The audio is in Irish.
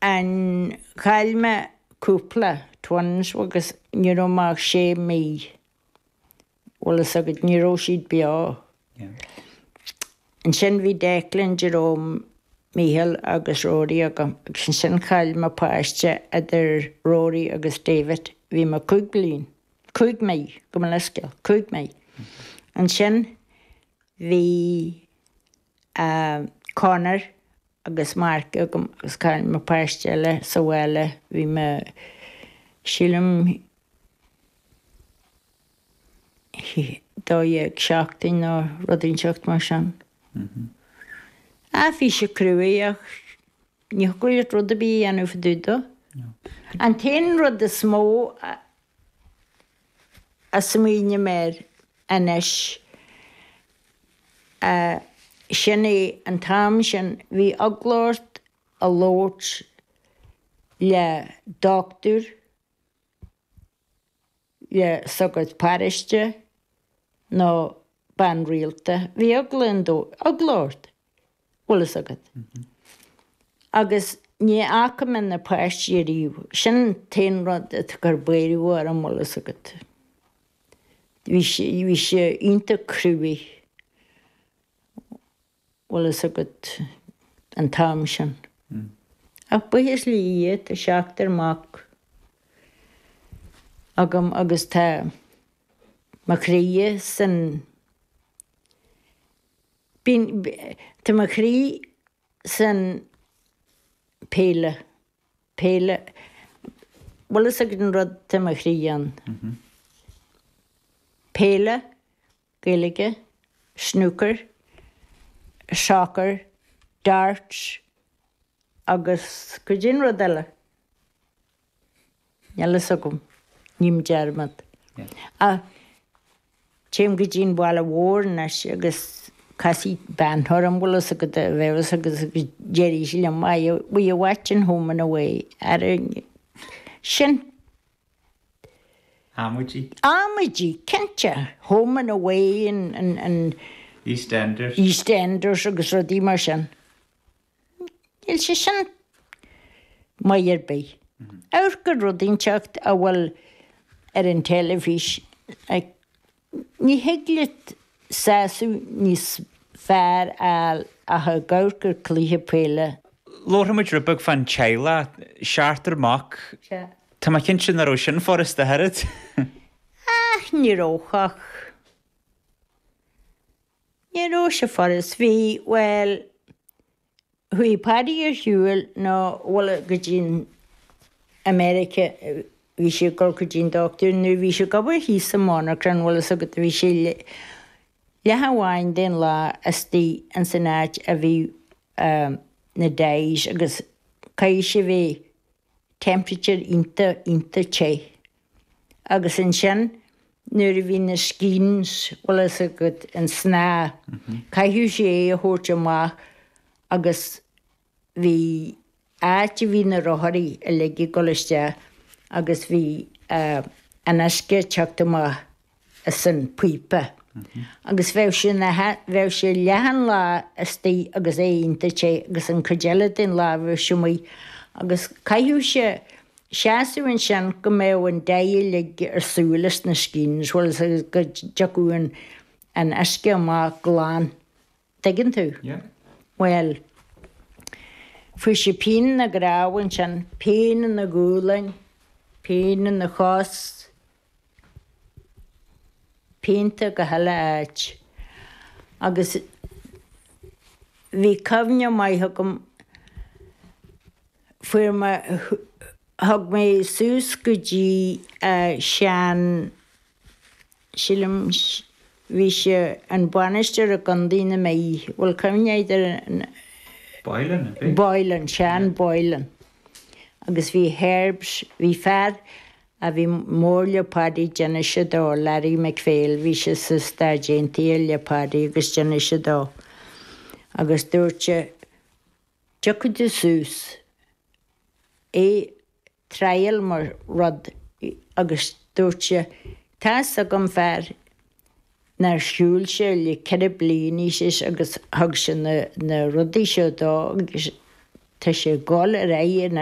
An chailme cúpla twins agus níromach sé mí. Walas agad níró siad bia. An sin bhí Declan Jerome Míhal agus Rory agam. Agus sin chailme páiste idir Rory agus David. Bhí ma 5 bliain. 5 mí, go me leisceil, 5 mí. An sin bhí Connor agus Mark agam agus chailme páiste le sa bhile. Bhí ma sílim 2 nó rudín seacht mar sin. A bhí sé cruúach ní goiad rud a bí anú fadúda. An taon rud a smó a smíine mér anis sin é an tam sin bhí agláirt a lót le doctor le sogad pariste nó ban rialta. Bhí agláirt bhulas agad. Agus ní acaman na páiste ríomh. Sin taon rud a gur béirú ar an bhulas agad. Bhí sé ionta cruúí bhulas agad an tam sin. Ach buhis líiad a seachtar mac agam agus tá macríe san tá macrí san péile bhulas agad an rud tá macrí an. Péile, gaeilge, snooker, soccer, darts agus go dtí rud eile. Nelas agam, ním dearmad. A téim go dtí bhile mhórnas agus casí banthir an bhulas agad a bheithas agus déirí sí le mai bhí a watching home and away ar sin. Amadí, Kentja, home and away and EastEnders agus rudí mar sin. Il sé sin mai ar bé. Air go rudín teacht a bhfuil ar an telefís. Ní heaglit sású níos fearr a ha gaurgur clíthe péile. Lorhamid rubag fan Chaila, seartar mac. Tá ma cin sin aró sin forest a herad? Ní róchach. Ní ró se forest. Bhí, well, hui paddy ar hiúil nó bhfuil go dtín America bhí sé go dtín doctor nu bhí sé gobar hí sa monarch an bhfuil agad bhí sé lehaháin den lá astí an sanáid a bhí na déis agus cai sé bhí temperature inta ché. Agus an sin nuair a bhí na skins bhfuil agad an sná caiithú sé a thuirte má agus bhí áte bhí na rotharí a leigi goliste agus bhí an asce teachta má a san puipe. Agus bheith sé lehan lá astí agus éonta sé agus an codéile den lá bheith siúmaí agus caiithú sé seaú an sin go méh an dail leigi ar súlas na skins bhfuil go deachúin an asce má gláán. Tegann tú? Well, fuair sé pín na gráhain sin, pín na gúlainn, pín na chás, pínta go heile áit. Agus bhí cabhne maithe gom fuair thug mé sús go dtí sean sílim bhí sé an baineiste a gandína mé bhfuil cabhne idir Boylan, Sean Boylan. Agus bhí herbs, bhí fear a bhí mór leopardí déine sé dó, Larry McPhail, bhí sé sa staidéntaí leopardí agus déine sé dó. Agus dúirte teacu de sús é trial mar rud agus dúirte tás a gom fear nar siúil sé le cead bliain is agus thug sé na rudí seo dó agus tá sé gáil a raí